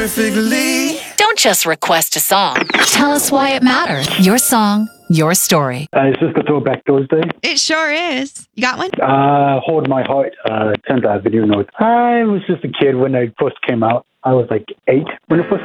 perfectly. Don't just request a song. Tell us why it matters. Your song, your story. It's just a Throwback Thursday. It sure is. You got one? Hold My Heart, sent that video note. I was just a kid when it first came out. I was like 8 when it first